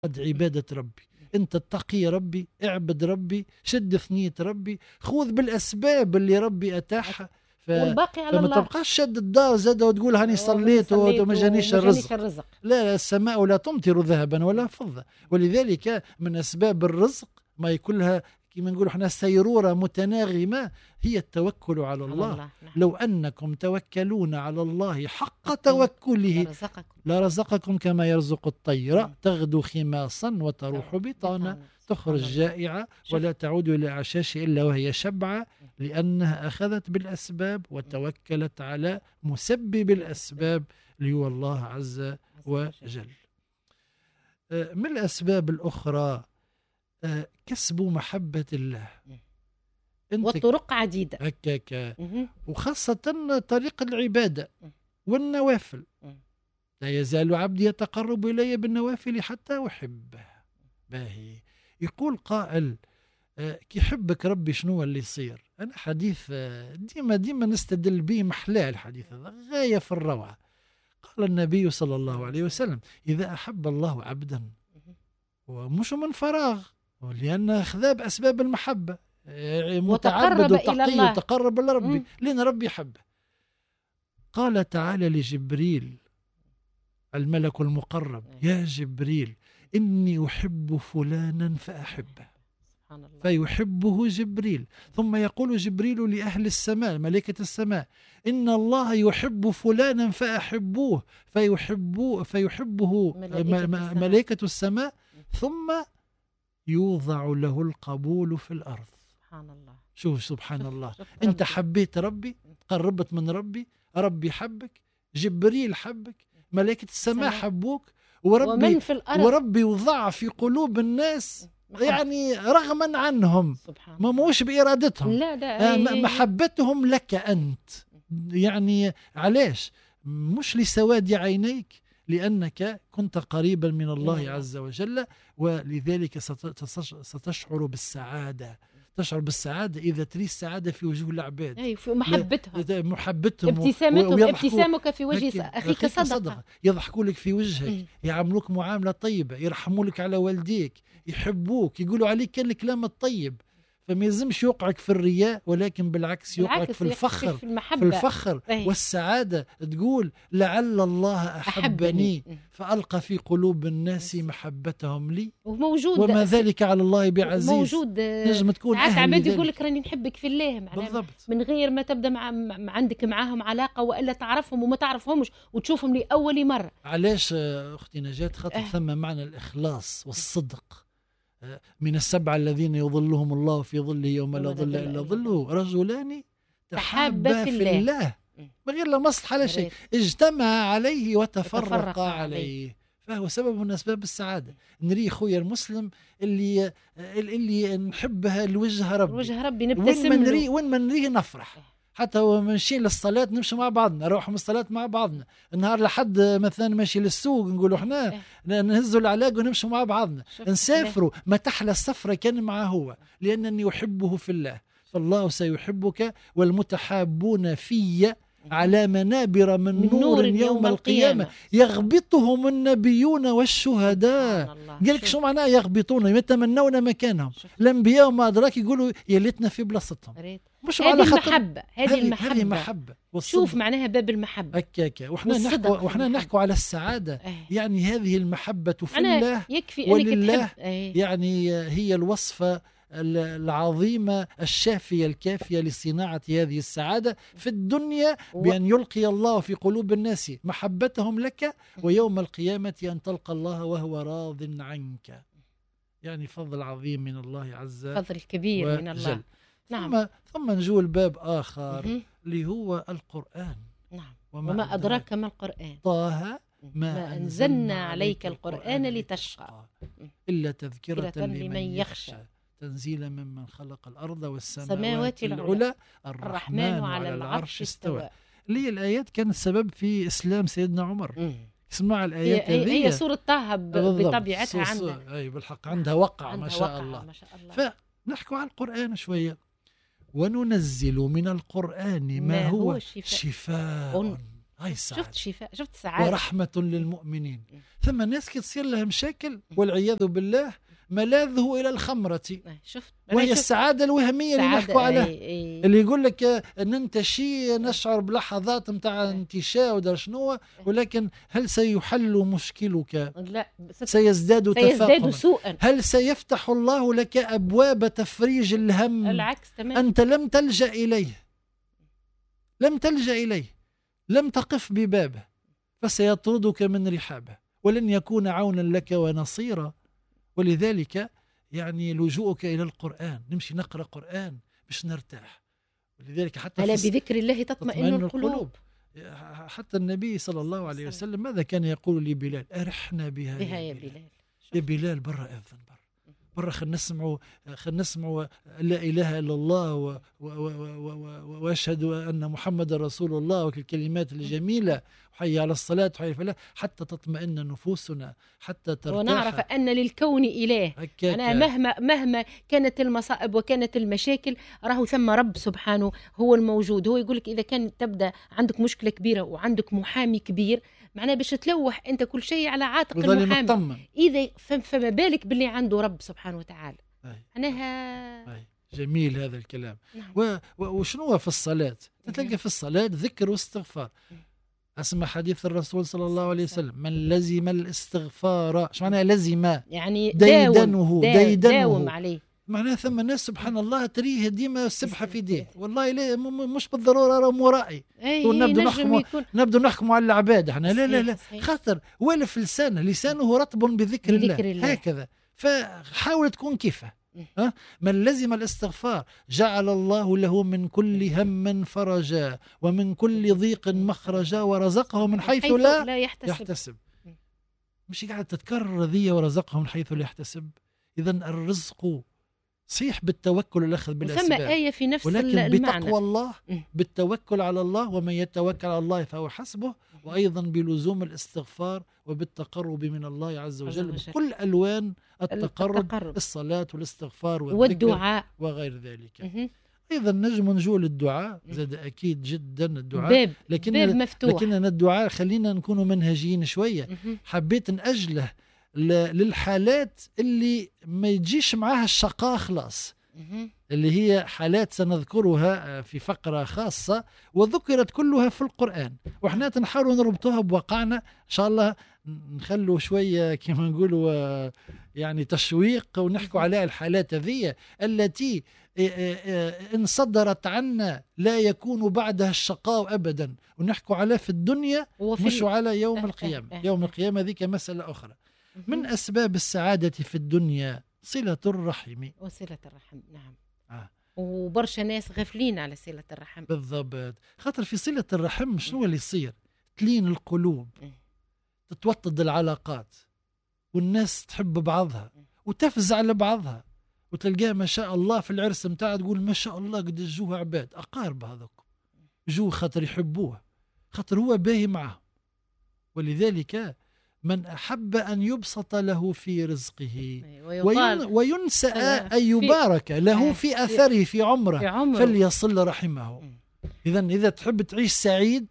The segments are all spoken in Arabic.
عبادة ربي. أنت اتقي ربي، اعبد ربي، شد ثنية ربي، خذ بالأسباب اللي ربي أتاحها. والباقي على فما الله. تبقاش شد الدار زاد وتقول هاني صليت وما جانيش الرزق. لا، السماء لا تمطر ذهبا ولا فضة. ولذلك من أسباب الرزق ما يكلها كما نقول احنا سيرورة متناغمة هي التوكل على الله. لو أنكم توكلون على الله حق توكله لرزقكم كما يرزق الطير تغدو خماصا وتروح بطانا تخرج جائعة ولا تعود إلى عشاش إلا وهي شبعة، لأنها أخذت بالأسباب وتوكلت على مسبب الأسباب اللي هو الله عز وجل. من الأسباب الأخرى كسب محبة الله. والطرق عديدة هكاك، وخاصة طريق العبادة والنوافل. لا يزال عبدي يتقرب إلي بالنوافل حتى أحبه. باهي. يقول قائل كي حبك ربي شنو اللي يصير؟ أنا حديث ديما نستدل به، محلاه الحديث هذا غاية في الروعة. قال النبي صلى الله عليه وسلم إذا أحب الله عبدا ومش من فراغ، لأن خذا بأسباب المحبة، متعبد وتقي وتقرب لربي لأن ربي يحبه. قال تعالى لجبريل الملك المقرب يا جبريل إني أحب فلانا فأحبه، فيحبه جبريل. ثم يقول جبريل لأهل السماء ملائكة السماء إن الله يحب فلانا فأحبوه، فيحبه ملائكة السماء، ثم يوضع له القبول في الأرض. سبحان الله. شوف سبحان الله. أنت حبيت ربي، قربت من ربي، ربي حبك، جبريل حبك، ملائكة السماء حبوك، وربي وضع في قلوب الناس يعني رغما عنهم، ما موش بإرادتهم، محبتهم لك أنت. يعني علاش؟ مش لسواد عينيك، لأنك كنت قريبا من الله عز وجل، ولذلك ستشعر بالسعادة. تشعر بالسعادة إذا تري السعادة في وجوه العباد. أي في محبتهم ابتسامك في وجه أخيك صدقة. يضحكوا لك في وجهك، يعاملوك معاملة طيبة، يرحموا لك على والديك، يحبوك، يقولوا عليك كان الكلام الطيب. فما يلزمش يوقعك في الرياء، ولكن بالعكس يوقعك في الفخر، في الفخر والسعادة. تقول لعل الله أحبني فألقى في قلوب الناس محبتهم لي، وما ذلك على الله بعزيز. موجود. نجم تكون ساعات عباد يقول لك راني نحبك في الله، بالضبط، من غير ما تبدأ عندك معاهم علاقة، وإلا تعرفهم وما تعرفهمش وتشوفهم لأول مرة. علاش أختي نجاة؟ خاطر ثم معنى الإخلاص والصدق. من السبعة الذين يظلهم الله في ظله يوم لا ظل إلا ظله رجلان تحابا في الله من غير لا مصلحة لا شيء، اجتمع عليه وتفرق عليه، فهو سبب من أسباب السعادة. نري خويا المسلم اللي نحبها لوجه ربي، وجه ربي نبتسم له، وين ما نريه نفرح. حتى وماشي للصلاة نمشي مع بعضنا، نروح من الصلاة مع بعضنا، النهار لحد مثلا ماشي للسوق نقولوا احنا نهزوا العلاق ونمشوا مع بعضنا، نسافروا. ما تحلى السفرة كان معه هو، لأنني يحبه في الله، فالله سيحبك. والمتحابون في على منابر من نور يوم القيامة يغبطهم النبيون والشهداء. قال لك شو معناه يغبطون؟ يتمنون مكانهم. الأنبياء وما أدراك يقولوا يا ليتنا في بلاصتهم. مش هذه المحبة، هذه المحبة. شوف معناها باب المحبة. هكاك. وإحنا نحكوا على السعادة. يعني هذه المحبة في الله ولله، يعني هي الوصفة العظيمة الشافية الكافية لصناعة هذه السعادة في الدنيا، بأن يلقي الله في قلوب الناس محبتهم لك، ويوم القيامة أن تلقى الله وهو راض عنك. يعني فضل عظيم من الله عز وجل، فضل كبير من الله. نعم. ثم نجول باب آخر اللي هو القرآن. نعم. وما أدراك ما القرآن؟ طه ما أنزلنا عليك القرآن لتشقى إلا تذكرة لمن يخشى تنزيلا ممن خلق الأرض والسماوات العلى الرحمن على العرش استوى. ليه الآيات كانت سبب في إسلام سيدنا عمر. اسمع الآيات هي سورة طه بطبيعتها عندها أي بالحق عندها وقع ما شاء الله. فنحكوا على القرآن شوية. وننزل من القرآن ما هو شفاء. هاي السعادة. شفت شفاء، شفت سعادة. ورحمة للمؤمنين. ثم ناس كتصير لها مشاكل والعياذ بالله ملاذه إلى الخمرة، شفت، وهي السعادة الوهمية اللي نحكوا عليها. اللي يقول لك ننتشي، نشعر بلحظات متاع انتشاء ودر شنو، ولكن هل سيحل مشكلك؟ لا، سيزداد تفاقما، سوءا. هل سيفتح الله لك أبواب تفريج الهم؟ العكس تمام. أنت لم تلجأ إليه، لم تقف ببابه، فسيطردك من رحابه ولن يكون عونا لك ونصيرا. ولذلك يعني لجوءك إلى القرآن، نمشي نقرأ قرآن باش نرتاح. ولذلك حتى ألا بذكر الله تطمئن القلوب. حتى النبي صلى الله عليه وسلم ماذا كان يقول لبلال؟ أرحنا بها يا بلال. يا بلال برا أذن، برا خلينا نسمعوا لا إله إلا الله وأشهد أن محمد رسول الله، والكلمات الجميلة، وحي على الصلاة وحي الفلاح، حتى تطمئن نفوسنا، حتى ترتاح ونعرف أن للكون إله. أنا مهما كانت المصائب وكانت المشاكل، راهو ثم رب سبحانه هو الموجود. هو يقولك إذا كان تبدأ عندك مشكلة كبيرة وعندك محامي كبير، معناه باش تلوح أنت كل شيء على عاتق المحامي، إذا فما بالك باللي عنده رب سبحانه وتعالى. معناها جميل هذا الكلام. نعم. وشنو في الصلاة؟ تلقى في الصلاة ذكر واستغفار. أسمع حديث الرسول صلى الله عليه وسلم: من لزم الاستغفار، ايش معناها لزم؟ يعني داوم عليه. معناها ثم الناس سبحان الله تريه ديما السبحة في ديه. والله لا مش بالضرورة راهم ورائي نبدو نحكم على العباد احنا. لا خاطر والف لسانه رطب بذكر الله. هكذا، فحاول تكون كيفه. من لزم الاستغفار جعل الله له من كل هم فرجا ومن كل ضيق مخرجا ورزقه من حيث لا يحتسب. مش قاعد تتكرر ذي ورزقه من حيث لا يحتسب. إذن الرزق صيح بالتوكل والأخذ بالأسباب، ثم آية في نفس ولكن المعنى. بتقوى الله، بالتوكل على الله، ومن يتوكل على الله فهو حسبه، وأيضا بلزوم الاستغفار وبالتقرب من الله عز وجل بكل ألوان التقرب، الصلاة والاستغفار والدعاء وغير ذلك. أيضا نجم نجول الدعاء زاد أكيد جدا الدعاء، باب مفتوح. لكن الدعاء خلينا نكون منهجيين شوية. حبيت نأجله للحالات اللي ما يجيش معها الشقاء خلاص، اللي هي حالات سنذكرها في فقرة خاصة وذكرت كلها في القرآن، وإحنا تنحاول نربطوها بواقعنا إن شاء الله. نخلوا شوية كما نقولوا يعني تشويق ونحكوا على الحالات هذه التي إن صدرت عنا لا يكون بعدها الشقاء أبدا، ونحكوا على في الدنيا مش على يوم القيامة. يوم القيامة ذيك مسألة أخرى. من أسباب السعادة في الدنيا صلة الرحم. وصلة الرحم، نعم. وبرشا ناس غافلين على صلة الرحم. بالضبط، خاطر في صلة الرحم شنو اللي يصير؟ تلين القلوب، تتوطد العلاقات، والناس تحب بعضها وتفزع لبعضها، وتلقاه ما شاء الله في العرس متاع تقول ما شاء الله قد جوه عباد أقارب هذوك جو خاطر يحبوه، خاطر هو باهي معه. ولذلك من أحب أن يبسط له في رزقه وينسأ أن يبارك له في أثره في عمره فليصل رحمه. إذا تحب تعيش سعيد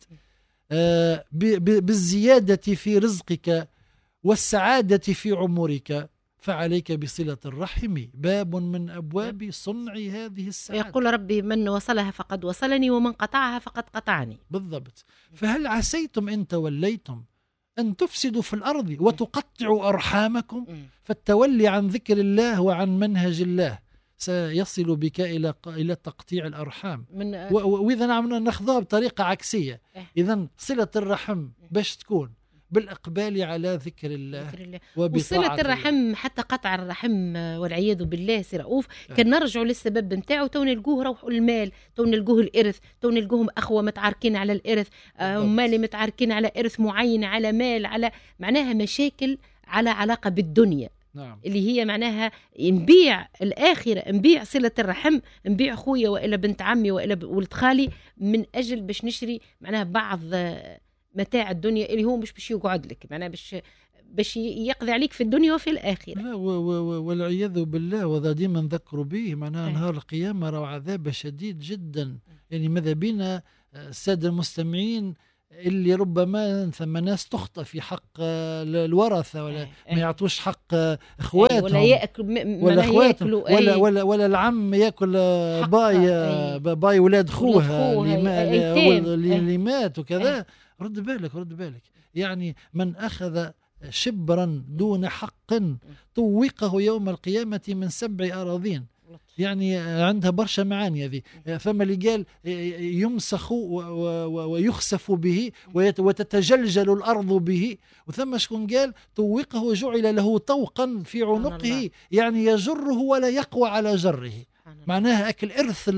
بالزيادة في رزقك والسعادة في عمرك، فعليك بصلة الرحم، باب من أبواب صنع هذه السعادة. يقول ربي: من وصلها فقد وصلني ومن قطعها فقد قطعني. بالضبط. فهل عسيتم إن توليتم أن تفسدوا في الأرض وتقطعوا أرحامكم؟ فالتولي عن ذكر الله وعن منهج الله سيصل بك إلى تقطيع الأرحام. وإذا نأخذها بطريقة عكسية، إذن صلة الرحم باش تكون بالإقبال على ذكر الله وصلة الرحم. حتى قطع الرحم والعياذ بالله سي رؤوف كان نرجعوا للسبب نتاعو. تو نلقوه روحوا المال، تو نلقوه الإرث، تو نلقوهم أخوة متعاركين على الإرث، مالي متعاركين على إرث معين، على مال، على معناها مشاكل على علاقة بالدنيا. نعم. اللي هي معناها نبيع الآخرة، نبيع صلة الرحم، نبيع خويا وإلا بنت عمي وإلا ولد خالي من أجل باش نشري معناها بعض متاع الدنيا اللي هو مش باش يقعد لك، معناها باش يقضي عليك في الدنيا وفي الآخرة. لا والعياذ بالله. وذا ديما نذكروا به معناها نهار القيامة راهو عذاب شديد جدا. يعني ماذا بينا السادة المستمعين اللي ربما ثم ناس تخطئ في حق الورثة، ولا ما يعطوش حق اخواتهم، ولا ياكل ولا اخواتهم، ولا العم ياكل باي ولاد خوها اللي مات وكذا. رد بالك يعني من أخذ شبرا دون حق طوقه يوم القيامة من 7 أراضين. يعني عندها برشا معاني هذه. فما اللي قال يمسخ ويخسف به وتتجلجل الأرض به، وثم شكون قال طوقه وجعل له طوقا في عنقه، يعني يجره ولا يقوى على جره. معناها أكل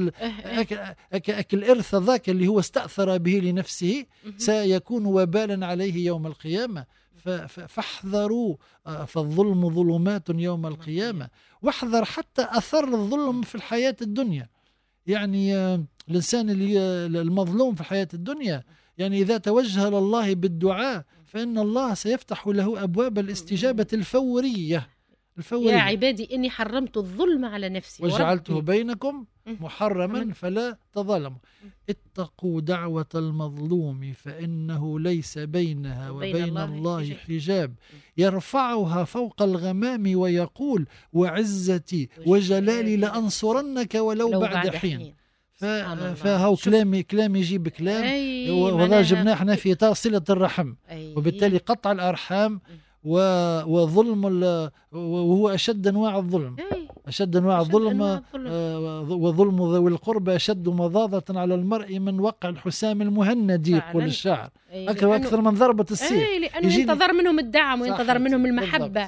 إرث ذاك اللي هو استأثر به لنفسه سيكون وبالا عليه يوم القيامة. فاحذروا، فالظلم ظلمات يوم القيامة. واحذر حتى أثر الظلم في الحياة الدنيا. يعني الإنسان المظلوم في الحياة الدنيا، يعني إذا توجه لله بالدعاء فإن الله سيفتح له أبواب الاستجابة الفورية. يا عبادي إني حرمت الظلم على نفسي وجعلته بينكم محرما فلا تظلموا. اتقوا دعوة المظلوم فإنه ليس بينها وبين الله حجاب يرفعها فوق الغمام ويقول وعزتي وجلالي لأنصرنك ولو بعد حين. فهو كلام يجيب كلام، وهذا جبناه احنا في إطار صلة الرحم، وبالتالي قطع الأرحام وظلم، وهو أشد أنواع الظلم. أشد أنواع الظلم، وظلم ذوي القربى أشد مضاضة على المرء من وقع الحسام المهند، يقول الشاعر. أكثر من ضربة السيف، لأنه ينتظر منهم الدعم وينتظر منهم المحبة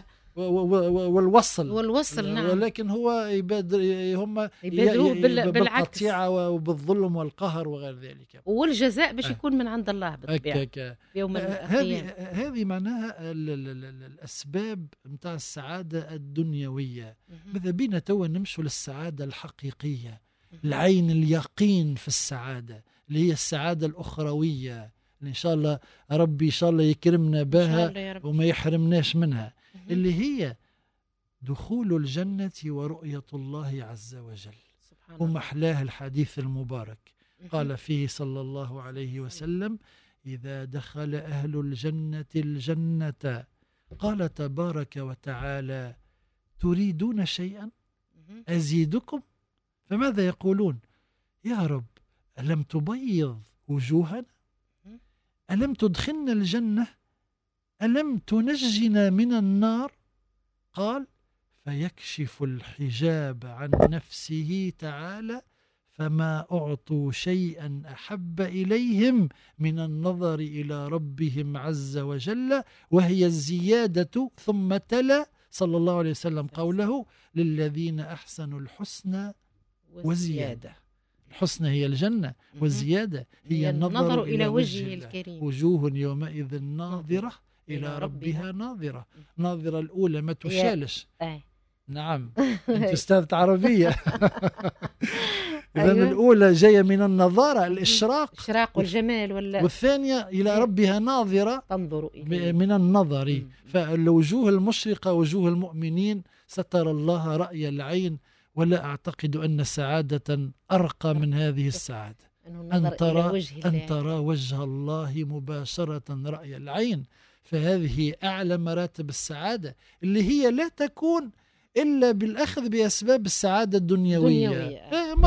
والوصل. نعم. ولكن هو هم يبادروه بالقطيعة وبالظلم والقهر وغير ذلك، والجزاء باش يكون من عند الله بالطبيعة يوم القيامة. هذه معناها الأسباب متاع السعادة الدنيوية. ماذا بينا توا نمشوا للسعادة الحقيقية، العين اليقين في السعادة اللي هي السعادة الأخروية، إن شاء الله ربي إن شاء الله يكرمنا بها وما يحرمناش منها، اللي هي دخول الجنة ورؤية الله عز وجل. ومحلاه الحديث المبارك قال فيه صلى الله عليه وسلم: إذا دخل أهل الجنة الجنة قال تبارك وتعالى: تريدون شيئا أزيدكم؟ فماذا يقولون؟ يا رب ألم تبيض وجوهنا؟ ألم تدخلنا الجنة؟ ألم تنجنا من النار؟ قال: فيكشف الحجاب عن نفسه تعالى فما أعطوا شيئا أحب إليهم من النظر إلى ربهم عز وجل، وهي الزيادة. ثم تلا صلى الله عليه وسلم قوله: للذين أحسنوا الحسنى وزيادة. الحسنى هي الجنة، والزيادة هي النظر إلى وجهه الكريم. وجوه يومئذ ناظرة إلى ربها ناظرة. ناظرة الأولى ما تشالش. نعم، أنت أستاذة عربية. إذن الأولى جاية من النظارة، الإشراق والجمال، والثانية إلى ربها ناظرة تنظر من النظر. فالوجوه المشرقة وجوه المؤمنين سترى الله رأي العين. ولا أعتقد أن سعادة أرقى من هذه السعادة، أن ترى وجه الله مباشرة رأي العين. فهذه أعلى مراتب السعادة، اللي هي لا تكون إلا بالأخذ بأسباب السعادة الدنيوية.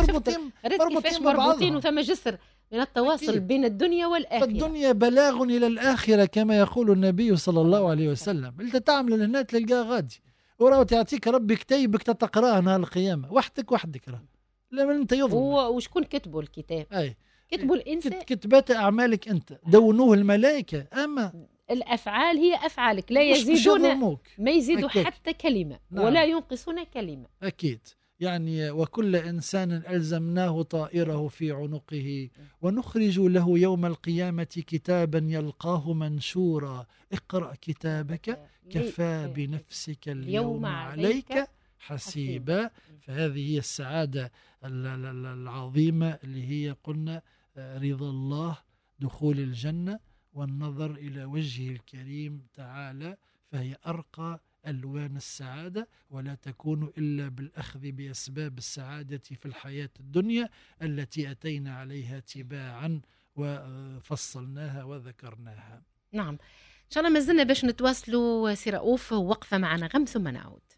مربوطين وثم جسر من التواصل أكيد بين الدنيا والآخرة. فالدنيا بلاغ إلى الآخرة كما يقول النبي صلى الله عليه وسلم. أنت تعمل هنا تلقاه غادي، وراه تعطيك ربي كتيبك تتقراه نهار القيامة وحدك راه لما أنت يظلم. وشكون كتبوا الكتاب؟ كتبوا الإنسان، كتبات أعمالك أنت، دونوه الملائكة. أما الأفعال هي أفعالك، لا يزيدون، ما يزيدوا حتى كلمة. نعم. ولا ينقصون كلمة. أكيد. يعني وكل إنسان ألزمناه طائره في عنقه ونخرج له يوم القيامة كتابا يلقاه منشورا اقرأ كتابك كفى بنفسك اليوم عليك حسيبا. فهذه هي السعادة العظيمة اللي هي قلنا رضا الله، دخول الجنة، والنظر إلى وجهه الكريم تعالى. فهي أرقى ألوان السعادة، ولا تكون إلا بالأخذ بأسباب السعادة في الحياة الدنيا التي أتينا عليها تباعا وفصلناها وذكرناها. نعم إن شاء الله ما زلنا باش نتواصلوا سي رؤوف، وقفة معنا غم ثم نعود.